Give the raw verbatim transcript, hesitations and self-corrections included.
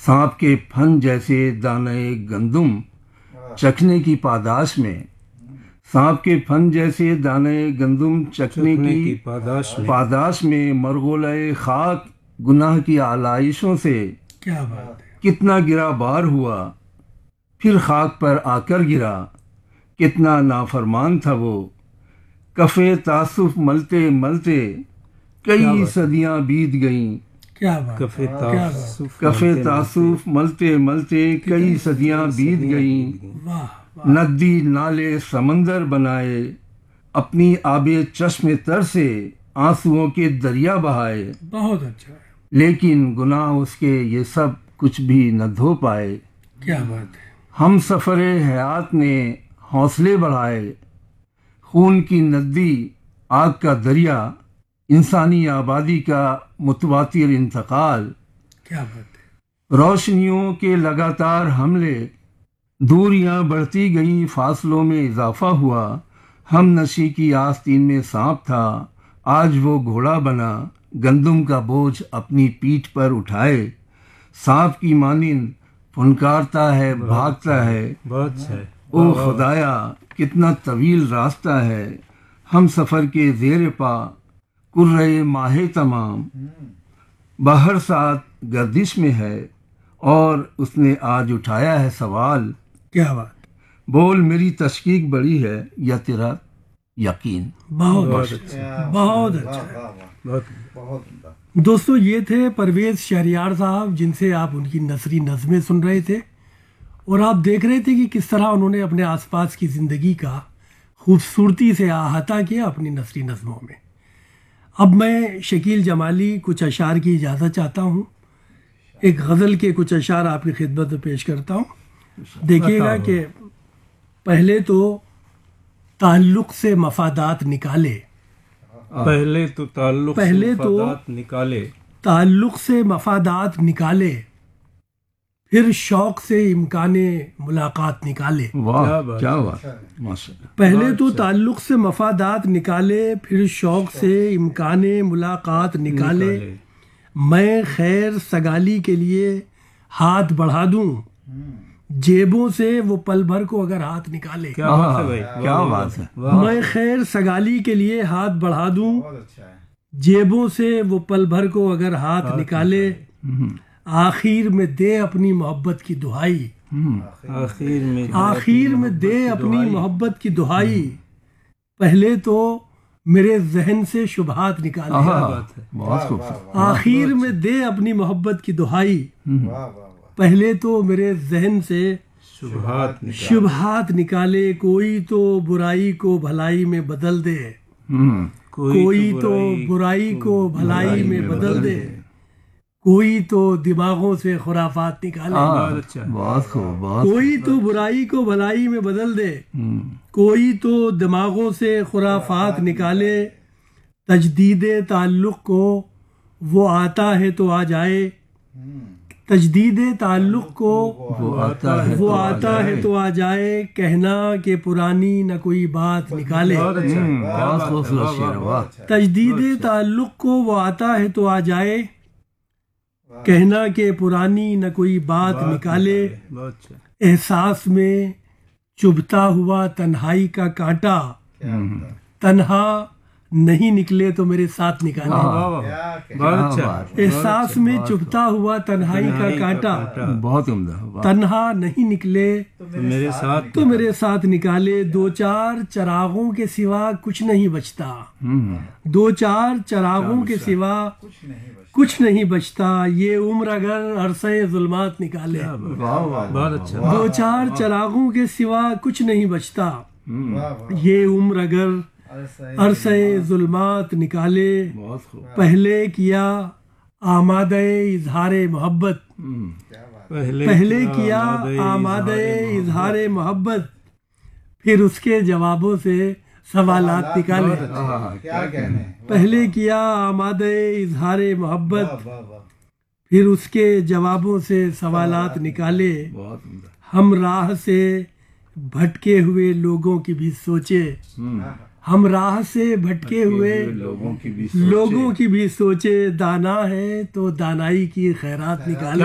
سانپ کے پھن جیسے دانے گندم چکھنے کی پاداش میں، سانپ کے پھن جیسے دانے گندم چکھنے کی پاداش میں پاداش میں مرغولۂ خاک گناہ کی آلائشوں سے کیا بات ہے، کتنا گرا بار ہوا، پھر خاک پر آ کر گرا، کتنا نافرمان تھا وہ، کفے تعصف ملتے ملتے کئی صدیاں بیت گئیں، کیا بات کفے ہے، کیا بات ہے، تعصف کفے تعصف ملتے ملتے کئی صدیاں بیت گئیں، واہ ندی نالے سمندر بنائے، اپنی آب چشم تر سے آنسوؤں کے دریا بہائے، بہت اچھا ہے، لیکن گناہ اس کے یہ سب کچھ بھی نہ دھو پائے۔ کیا بات ہے، ہم سفر حیات نے حوصلے بڑھائے، خون کی ندی آگ کا دریا، انسانی آبادی کا متواتر انتقال، کیا بات ہے، روشنیوں کے لگاتار حملے، دوریاں بڑھتی گئیں، فاصلوں میں اضافہ ہوا، ہم نشی کی آستین میں سانپ تھا، آج وہ گھوڑا بنا، گندم کا بوجھ اپنی پیٹھ پر اٹھائے، سانپ کی مانند پھنکارتا ہے، بھاگتا ہے، بہت اچھا ہے۔ او خدایا کتنا طویل راستہ ہے، ہم سفر کے زیر پا کرۂ ماہ تمام، باہر ساتھ گردش میں ہے، اور اس نے آج اٹھایا ہے سوال، کیا بات، بول میری تشکیق بڑی ہے یا تیرا یقین۔ بہت اچھا، بہت اچھا۔ بہت دوستو یہ تھے پرویز شہریار صاحب، جن سے آپ ان کی نثری نظمیں سن رہے تھے، اور آپ دیکھ رہے تھے کہ کس طرح انہوں نے اپنے آس پاس کی زندگی کا خوبصورتی سے احاطہ کیا اپنی نثری نظموں میں۔ اب میں شکیل جمالی کچھ اشعار کی اجازت چاہتا ہوں، ایک غزل کے کچھ اشعار آپ کی خدمت میں پیش کرتا ہوں۔ دیکھیے گا کہ پہلے تو تعلق سے مفادات نکالے، پہلے تو تعلق پہلے سے تو مفادات نکالے، تعلق سے مفادات نکالے، پھر شوق سے امکان ملاقات نکالے۔ واہ کیا بات ہے، ماشاء اللہ۔ پہلے تو تعلق سے مفادات نکالے، پھر شوق سے امکان ملاقات نکالے، میں خیر سگالی کے لیے ہاتھ بڑھا دوں، جیبوں سے وہ پل بھر کو اگر ہاتھ نکالے۔ کیا بات ہے بھائی، کیا بات ہے، میں خیر سگالی کے لیے ہاتھ بڑھا دوں، جیبوں سے وہ پل بھر کو اگر ہاتھ نکالے، آخر میں دے اپنی محبت کی دہائی، آخر میں آخر میں دے اپنی محبت کی دہائی، پہلے تو میرے ذہن سے شبہات نکالے، بہت خوبصورت، آخر میں دے اپنی محبت کی دہائی، پہلے تو میرے ذہن سے شبہات شبہات نکالے، کوئی تو برائی کو بھلائی میں بدل دے، کوئی تو برائی کو بھلائی میں بدل دے، کوئی تو دماغوں سے خرافات نکالے، بہت خوب، بہت کوئی تو برائی کو بھلائی میں بدل دے، کوئی تو دماغوں سے خرافات نکالے، تجدید تعلق کو وہ آتا ہے تو آ جائے، تجدید تعلق کو وہ آتا ہے وہ آتا ہے تو آ جائے، کہنا کہ پرانی نہ کوئی بات نکالے، بہت خوبصورت شعر، واہ، تجدید تعلق کو وہ آتا ہے تو آ جائے، کہنا کہ پرانی نہ کوئی بات نکالے، احساس میں چبھتا ہوا تنہائی کا کانٹا، تنہا نہیں نکلے تو میرے ساتھ نکالے، احساس میں چبھتا ہوا تنہائی کا کانٹا، بہت عمدہ، تنہا نہیں نکلے میرے ساتھ تو میرے ساتھ نکالے، دو چار چراغوں کے سوا کچھ نہیں بچتا، دو چار چراغوں کے سوا کچھ نہیں بچتا، یہ عمر اگر عرصہ ظلمات نکالے، بہت اچھا، دو چار چراغوں کے سوا کچھ نہیں بچتا، یہ عمر اگر عرصہ ظلمات نکالے، پہلے کیا آمادہ اظہار محبت، پہلے کیا آمادہ اظہار محبت، پھر اس کے جوابوں سے سوالات نکالے، پہلے کیا آمادہ اظہار محبت، پھر اس کے جوابوں سے سوالات نکالے، ہم راہ سے بھٹکے ہوئے لوگوں کی بھی سوچے، ہم راہ سے بھٹکے ہوئے لوگوں کی بھی سوچے، دانا ہے تو دانائی کی خیرات نکالے۔